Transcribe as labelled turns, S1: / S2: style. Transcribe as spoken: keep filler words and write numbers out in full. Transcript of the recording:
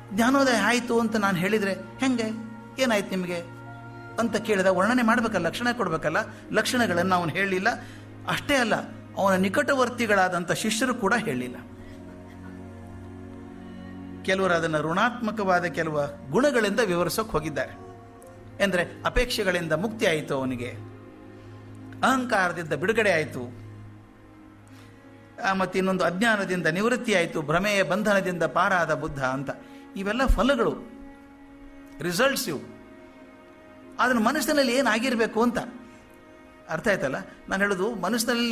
S1: ಜ್ಞಾನೋದಯ ಆಯಿತು ಅಂತ ನಾನು ಹೇಳಿದರೆ ಹೆಂಗೆ, ಏನಾಯ್ತು ನಿಮಗೆ ಅಂತ ಕೇಳಿದ ವರ್ಣನೆ ಮಾಡಬೇಕಲ್ಲ, ಲಕ್ಷಣ ಕೊಡಬೇಕಲ್ಲ. ಲಕ್ಷಣಗಳನ್ನು ಅವನು ಹೇಳಲಿಲ್ಲ. ಅಷ್ಟೇ ಅಲ್ಲ, ಅವನ ನಿಕಟವರ್ತಿಗಳಾದಂಥ ಶಿಷ್ಯರು ಕೂಡ ಹೇಳಲಿಲ್ಲ. ಕೆಲವರು ಅದನ್ನು ಋಣಾತ್ಮಕವಾದ ಕೆಲವು ಗುಣಗಳಿಂದ ವಿವರಿಸೋಕೆ ಹೋಗಿದ್ದಾರೆ. ಅಂದರೆ ಅಪೇಕ್ಷೆಗಳಿಂದ ಮುಕ್ತಿ ಆಯಿತು, ಅವನಿಗೆ ಅಹಂಕಾರದಿಂದ ಬಿಡುಗಡೆ ಆಯಿತು, ಮತ್ತು ಇನ್ನೊಂದು ಅಜ್ಞಾನದಿಂದ ನಿವೃತ್ತಿ ಆಯಿತು, ಭ್ರಮೆಯ ಬಂಧನದಿಂದ ಪಾರಾದ ಬುದ್ಧ ಅಂತ. ಇವೆಲ್ಲ ಫಲಗಳು, ರಿಸಲ್ಟ್ಸ್ ಇವು. ಅದನ್ನು ಮನಸ್ಸಿನಲ್ಲಿ ಏನಾಗಿರಬೇಕು ಅಂತ ಅರ್ಥ ಆಯ್ತಲ್ಲ. ನಾನು ಹೇಳೋದು, ಮನಸ್ಸಿನಲ್ಲಿ